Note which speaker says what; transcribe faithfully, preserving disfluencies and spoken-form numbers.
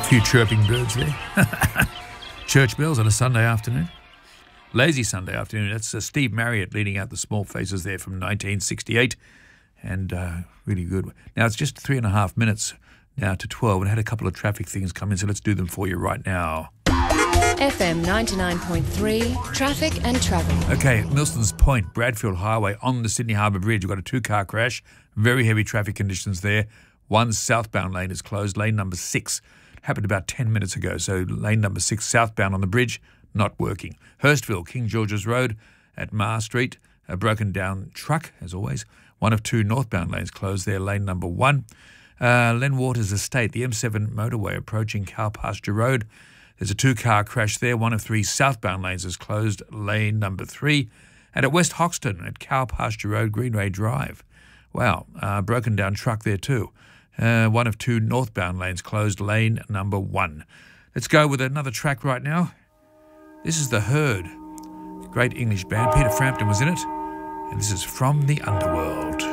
Speaker 1: few chirping birds there. Church bells on a Sunday afternoon. Lazy Sunday afternoon. That's uh, Steve Marriott leading out the Small Faces there from nineteen sixty-eight. And uh, really good. Now, it's just three and a half minutes now to twelve. And I had a couple of traffic things come in, so let's do them for you right now.
Speaker 2: F M ninety-nine point three, traffic and travel.
Speaker 1: Okay, Milston's Point, Bradfield Highway on the Sydney Harbour Bridge. We've got a two-car crash. Very heavy traffic conditions there. One southbound lane is closed, lane number six. Happened about ten minutes ago, so lane number six southbound on the bridge, not working. Hurstville, King George's Road at Mar Street, a broken down truck, as always. One of two northbound lanes closed there, lane number one. Uh, Len Waters Estate, the M seven motorway approaching Cow Pasture Road. There's a two-car crash there. One of three southbound lanes is closed, lane number three. And at West Hoxton at Cow Pasture Road, Greenway Drive. Wow, uh, broken down truck there too. Uh, one of two northbound lanes closed, lane number one. Let's go with another track right now. This is The Herd. Great English band. Peter Frampton was in it. And this is From the Underworld.